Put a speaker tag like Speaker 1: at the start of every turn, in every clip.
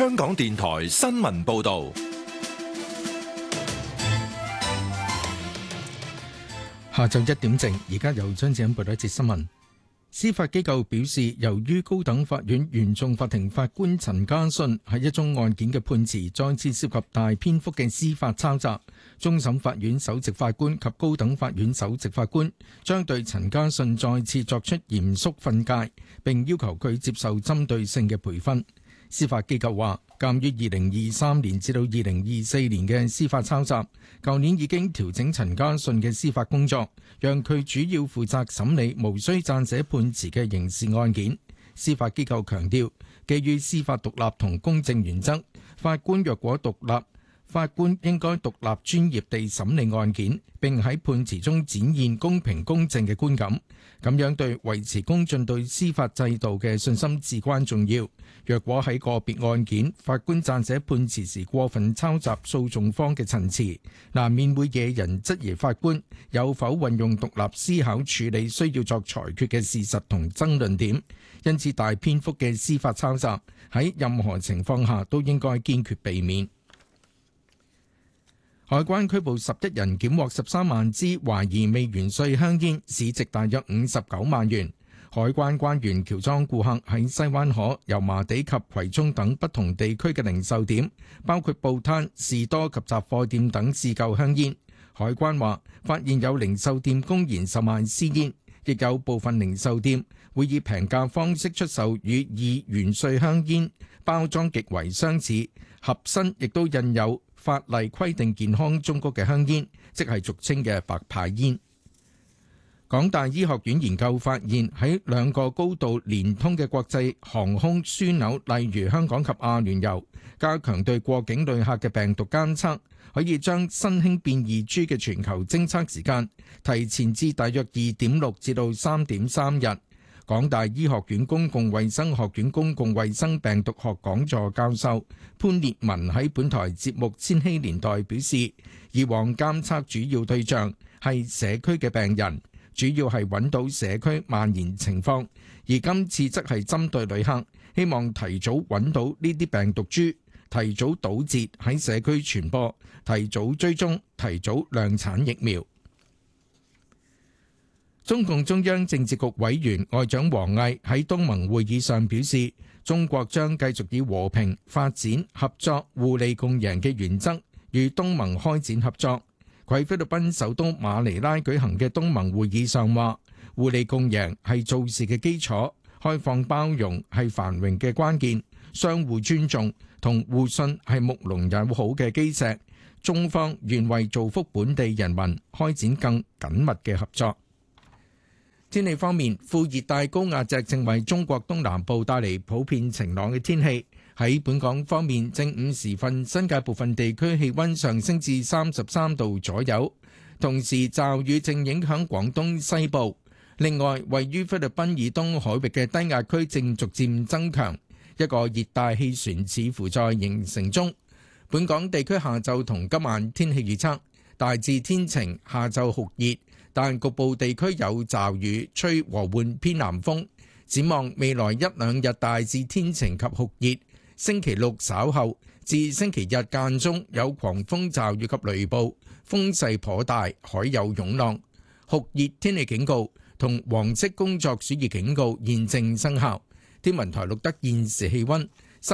Speaker 1: 香港電台新聞報道。
Speaker 2: 下晝1點正，而家由張子欣報道一節新聞。司法機構表示，由於高等法院原訟法庭法官陳家信喺一宗案件嘅判詞再次涉及大篇幅嘅司法抄襲，終審法院首席法官及高等法院首席法官將對陳家信再次作出嚴肅訓誡，並要求佢接受針對性嘅培訓。司法機構話，鑑於2023年至到2024年嘅司法抄襲，舊年已經調整陳家信嘅司法工作，讓佢主要負責審理無需撰寫判詞嘅刑事案件。司法機構強調，基於司法獨立同公正原則，法官若果獨立，法官應該獨立專業地審理案件，並喺判詞中展現公平公正嘅觀感。咁樣對維持公眾對司法制度嘅信心至關重要。若果喺個別案件，法官撰寫判詞時過分抄襲訴訟方嘅陳詞，難免會惹人質疑法官有否運用獨立思考處理需要作裁決嘅事實同爭論點。因此，大篇幅嘅司法抄襲喺任何情況下都應該堅決避免。海關拘捕11人，檢獲13萬支懷疑未完稅香煙，市值大約59萬元。海關關員喬裝顧客喺西灣河、油麻地及葵涌等不同地區嘅零售點，包括報攤、士多及雜貨店等試購香煙。海關話，發現有零售店公然售賣私煙，亦有部分零售店會以平價方式出售與已完稅香煙包裝極為相似，盒身亦都印有法例規定健康忠告嘅香煙，即係俗稱嘅白牌煙。港大醫學院研究發現，喺兩個高度連通嘅國際航空樞紐，例如香港及阿聯酋，加強對過境旅客嘅病毒監測，可以將新興變異株嘅全球偵測時間提前至大約2.6至到3.3日。港大醫學院公共衛生學院公共衛生病毒學講座教授潘烈文喺本台節目《千禧年代》表示，以往監測主要對象係社區嘅病人，主要係揾到社區蔓延情況，而今次則係針對旅客，希望提早揾到呢啲病毒株，提早堵截喺社區傳播，提早追蹤，提早量產疫苗。中共中央政治局委員外長王毅喺東盟會議上表示，中國將繼續以和平、發展、合作、互利共贏嘅原則與東盟開展合作。佢喺菲律賓首都馬尼拉舉行嘅東盟會議上話，互利共贏係做事嘅基礎，開放包容係繁榮嘅關鍵，相互尊重同互信係睦鄰友好嘅基石。中方願為造福本地人民開展更緊密嘅合作。天氣方面，副熱帶高壓脊正為中國東南部帶嚟普遍晴朗嘅天氣。喺本港方面，正午時分，新界部分地區氣溫上升至33度左右，同時驟雨正影響廣東西部。另外，位於菲律賓以東海域嘅低壓區正逐漸增強，一個熱帶氣旋似乎在形成中。本港地區下晝同今晚天氣預測，大致天晴，下晝酷熱，但局部地區有驟雨，吹和緩偏南風。展望未來一兩日大致天晴及酷熱，星期六稍後至星期日間中有狂風驟雨及雷暴，風勢頗大，海有湧浪。酷熱天氣警告同黃色工作暑熱警告現正生效。天文台錄得現時氣溫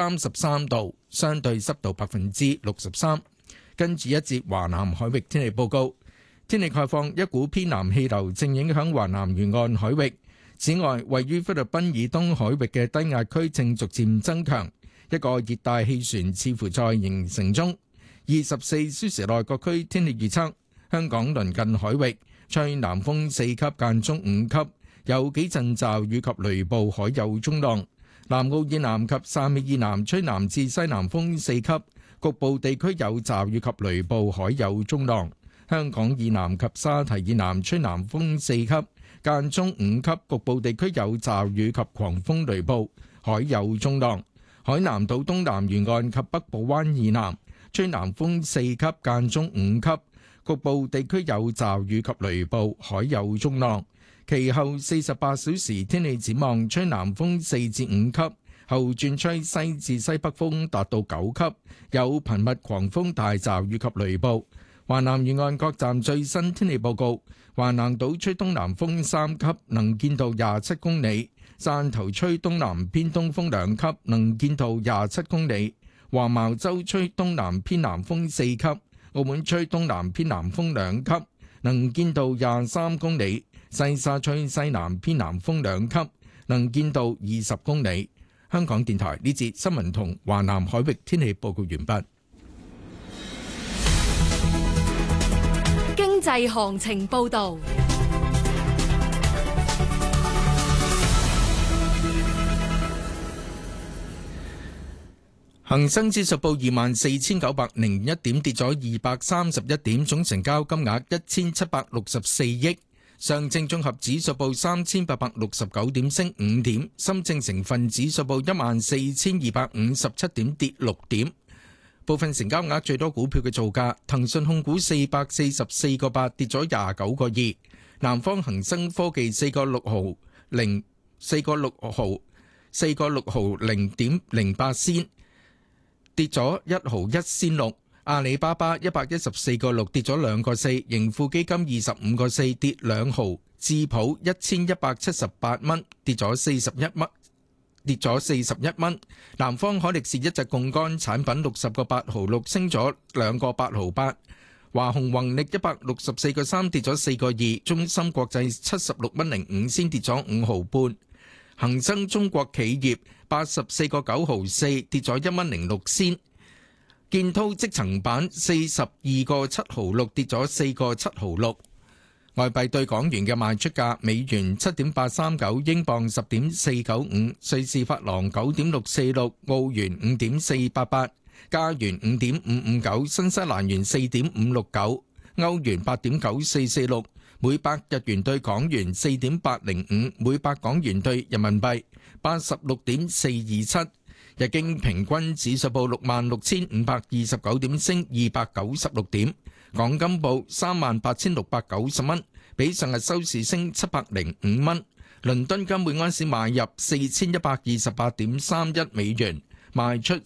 Speaker 2: 33度，相對濕度63%。跟住一節華南海域天氣報告。天氣概況，一股偏南氣流正影響華南沿岸海域。此外，位於菲律賓以東海域嘅低壓區正逐漸增強，一個熱帶氣旋似乎在形成中。24小時內各區天氣預測：香港鄰近海域吹南風4級間中5級，有幾陣驟雨及雷暴，海有中浪。南澳以南及汕尾以南吹南至西南風4級，局部地區有驟雨及雷暴，海有中浪。香港以南及沙堤以南吹南風4級，間中5級，局部地區有驟雨及狂風雷暴，海有中浪。海南島東南沿岸及北部灣以南吹南風4級，間中5級，局部地區有驟雨及雷暴，海有中浪。其後48小時天氣展望，吹南風4至5級， 後轉吹西至西北風達到9級，有頻密狂風大驟雨及雷暴。華南沿岸各站最新天氣報告：華南島吹東南風3級，能見度27公里；汕頭吹東南偏東風2級，能見度27公里；黃茅洲吹東南偏南風4級；澳門吹東南偏南風2級，能見度23公里；西沙吹西南偏南風2級，能見度20公里。香港電台呢節新聞同華南海域天氣報告完畢。
Speaker 3: 經濟行情報導。
Speaker 2: 恒生指數報24,901點，跌咗231點，總成交金額1764億。上證綜合指數報3869點，升5點。深證成分指數報14,257點，跌6點。部分成交額最多股票嘅造價：騰訊控股444個8，跌咗29個2；南方恒生科技4個6毫0.08仙，跌咗1毫1仙6；阿里巴巴114個6，跌咗2個4；盈富基金25個4，跌2毫；智普1178蚊，跌咗41蚊。南方海力士一隻槓桿產品60個8毫6，升咗2個8毫8。華虹宏力164個3，跌咗4個2。中芯國際76蚊05仙，跌咗5毫半。恒生中國企業84個9毫4，跌咗1蚊06仙。建滔積層板42個7毫6，跌咗4個7毫6。外幣對港元嘅賣出價：美元7.839，英鎊10.495，瑞士法郎9.646，澳元5.488，加元5.559，新西蘭元4.569，歐元8.9446，每百日元對港元4.805，每百港元對人民幣86.427。日經平均指數報66,529點，升296點。港金報38,690蚊，比上日收市升705蚊。倫敦金每安士買入4128.31美元，賣出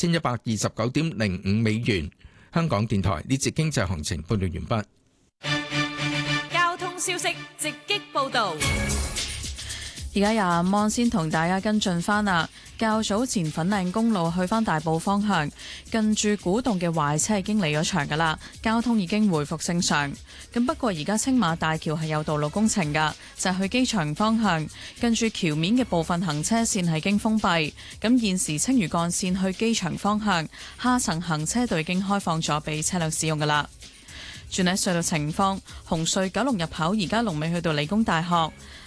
Speaker 2: 4129.05美元。香港電台呢節經濟行情報道完
Speaker 3: 畢。交通消息直擊報道。
Speaker 4: 而家由阿芒先同大家跟進翻啦。較早前粉嶺公路去翻大埔方向，近住古洞嘅壞車已經離咗場噶啦，交通已經回復正常。咁不過而家青馬大橋係有道路工程噶，就係去機場方向，近住橋面嘅部分行車線係經封閉。咁現時青嶼幹線去機場方向下層行車道已經開放咗俾車輛使用噶啦。轉喺隧道情況，紅隧九龍入口而家龍尾去到理工大學。